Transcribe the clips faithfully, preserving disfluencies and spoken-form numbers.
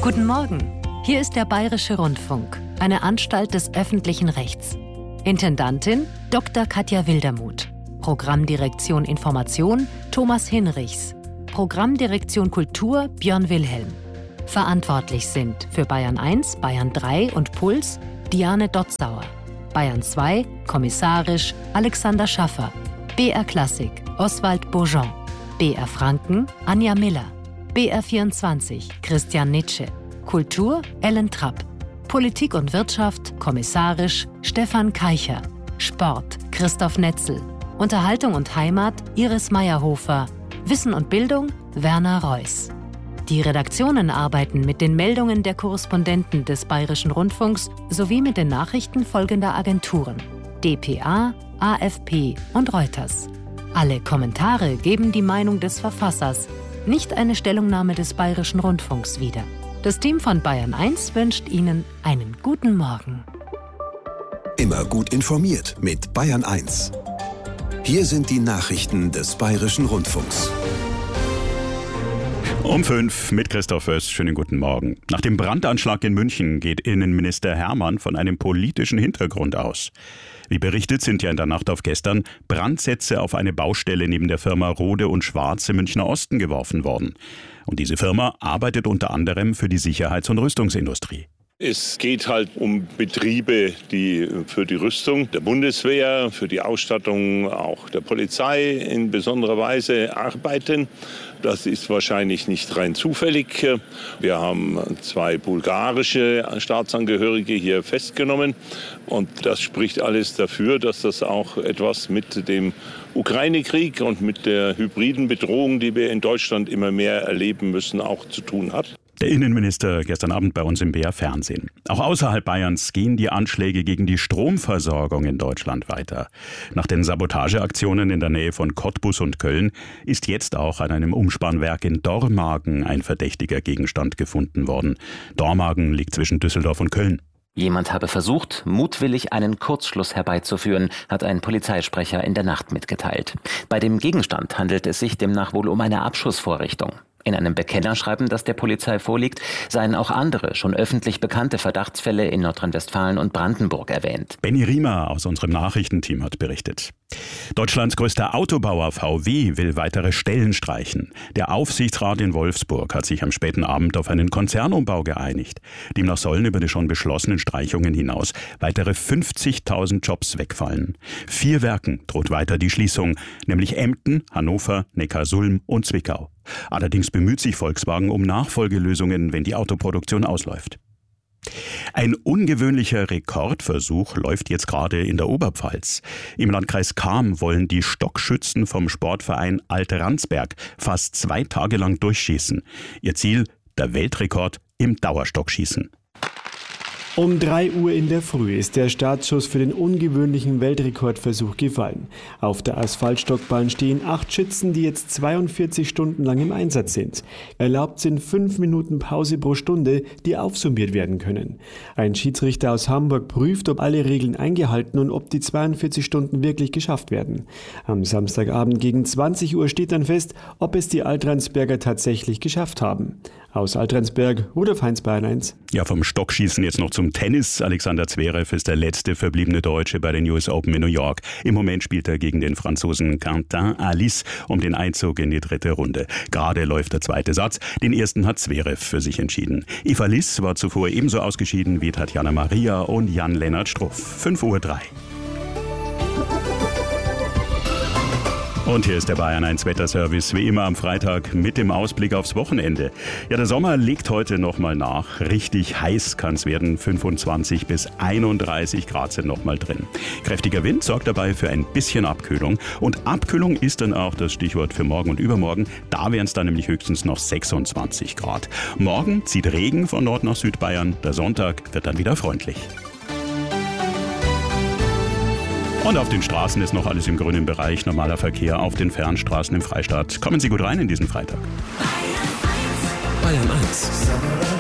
Guten Morgen. Hier ist der Bayerische Rundfunk, eine Anstalt des öffentlichen Rechts. Intendantin Doktor Katja Wildermuth. Programmdirektion Information Thomas Hinrichs. Programmdirektion Kultur Björn Wilhelm. Verantwortlich sind für Bayern eins, Bayern drei und Puls Diane Dotzauer. Bayern zwei, kommissarisch Alexander Schaffer. B R Klassik Oswald Bourgeon. B R Franken Anja Miller. B R vierundzwanzig Christian Nitsche. Kultur Ellen Trapp. Politik und Wirtschaft kommissarisch Stefan Keicher. Sport Christoph Netzel. Unterhaltung und Heimat Iris Meyerhofer. Wissen und Bildung Werner Reuss. Die Redaktionen arbeiten mit den Meldungen der Korrespondenten des Bayerischen Rundfunks sowie mit den Nachrichten folgender Agenturen: D P A, A F P und Reuters. Alle Kommentare geben die Meinung des Verfassers, nicht eine Stellungnahme des Bayerischen Rundfunks wieder. Das Team von Bayern eins wünscht Ihnen einen guten Morgen. Immer gut informiert mit Bayern eins. Hier sind die Nachrichten des Bayerischen Rundfunks. Um fünf mit Christoph Föß. Schönen guten Morgen. Nach dem Brandanschlag in München geht Innenminister Hermann von einem politischen Hintergrund aus. Wie berichtet, sind ja in der Nacht auf gestern Brandsätze auf eine Baustelle neben der Firma Rode und Schwarz im Münchner Osten geworfen worden. Und diese Firma arbeitet unter anderem für die Sicherheits- und Rüstungsindustrie. Es geht halt um Betriebe, die für die Rüstung der Bundeswehr, für die Ausstattung auch der Polizei in besonderer Weise arbeiten. Das ist wahrscheinlich nicht rein zufällig. Wir haben zwei bulgarische Staatsangehörige hier festgenommen. Und das spricht alles dafür, dass das auch etwas mit dem Ukraine-Krieg und mit der hybriden Bedrohung, die wir in Deutschland immer mehr erleben müssen, auch zu tun hat. Der Innenminister gestern Abend bei uns im B R Fernsehen. Auch außerhalb Bayerns gehen die Anschläge gegen die Stromversorgung in Deutschland weiter. Nach den Sabotageaktionen in der Nähe von Cottbus und Köln ist jetzt auch an einem Umspannwerk in Dormagen ein verdächtiger Gegenstand gefunden worden. Dormagen liegt zwischen Düsseldorf und Köln. Jemand habe versucht, mutwillig einen Kurzschluss herbeizuführen, hat ein Polizeisprecher in der Nacht mitgeteilt. Bei dem Gegenstand handelt es sich demnach wohl um eine Abschussvorrichtung. In einem Bekennerschreiben, das der Polizei vorliegt, seien auch andere, schon öffentlich bekannte Verdachtsfälle in Nordrhein-Westfalen und Brandenburg erwähnt. Benny Riemer aus unserem Nachrichtenteam hat berichtet. Deutschlands größter Autobauer V W will weitere Stellen streichen. Der Aufsichtsrat in Wolfsburg hat sich am späten Abend auf einen Konzernumbau geeinigt. Demnach sollen über die schon beschlossenen Streichungen hinaus weitere fünfzigtausend Jobs wegfallen. Vier Werken droht weiter die Schließung, nämlich Emden, Hannover, Neckarsulm und Zwickau. Allerdings bemüht sich Volkswagen um Nachfolgelösungen, wenn die Autoproduktion ausläuft. Ein ungewöhnlicher Rekordversuch läuft jetzt gerade in der Oberpfalz. Im Landkreis Cham wollen die Stockschützen vom Sportverein Alt-Ransberg fast zwei Tage lang durchschießen. Ihr Ziel: der Weltrekord im Dauerstockschießen. Um drei Uhr in der Früh ist der Startschuss für den ungewöhnlichen Weltrekordversuch gefallen. Auf der Asphaltstockbahn stehen acht Schützen, die jetzt zweiundvierzig Stunden lang im Einsatz sind. Erlaubt sind fünf Minuten Pause pro Stunde, die aufsummiert werden können. Ein Schiedsrichter aus Hamburg prüft, ob alle Regeln eingehalten und ob die zweiundvierzig Stunden wirklich geschafft werden. Am Samstagabend gegen zwanzig Uhr steht dann fest, ob es die Alt-Ransberger tatsächlich geschafft haben. Aus Alt-Ransberg, Rudolf Heinz, Bayern eins. Ja, vom Stockschießen jetzt noch zum Tennis. Alexander Zverev ist der letzte verbliebene Deutsche bei den U S Open in New York. Im Moment spielt er gegen den Franzosen Quentin Halys um den Einzug in die dritte Runde. Gerade läuft der zweite Satz. Den ersten hat Zverev für sich entschieden. Eva Liss war zuvor ebenso ausgeschieden wie Tatjana Maria und Jan-Lennart Struff. fünf Uhr drei. Und hier ist der Bayern eins Wetterservice, wie immer am Freitag mit dem Ausblick aufs Wochenende. Ja, der Sommer legt heute nochmal nach. Richtig heiß kann es werden. fünfundzwanzig bis einunddreißig Grad sind nochmal drin. Kräftiger Wind sorgt dabei für ein bisschen Abkühlung. Und Abkühlung ist dann auch das Stichwort für morgen und übermorgen. Da wären es dann nämlich höchstens noch sechsundzwanzig Grad. Morgen zieht Regen von Nord nach Südbayern. Der Sonntag wird dann wieder freundlich. Und auf den Straßen ist noch alles im grünen Bereich. Normaler Verkehr auf den Fernstraßen im Freistaat. Kommen Sie gut rein in diesen Freitag. Bayern eins.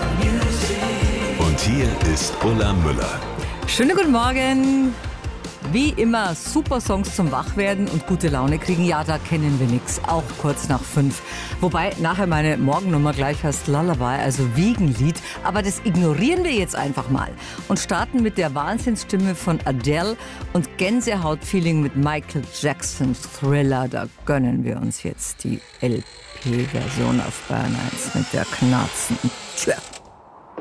Und hier ist Ulla Müller. Schönen guten Morgen. Wie immer super Songs zum Wachwerden und gute Laune kriegen, ja, da kennen wir nix, auch kurz nach fünf. Wobei nachher meine Morgennummer gleich heißt Lullaby, also Wiegenlied, aber das ignorieren wir jetzt einfach mal und starten mit der Wahnsinnsstimme von Adele und Gänsehautfeeling mit Michael Jacksons Thriller. Da gönnen wir uns jetzt die L P-Version auf Bayern eins mit der knarzenden Tür.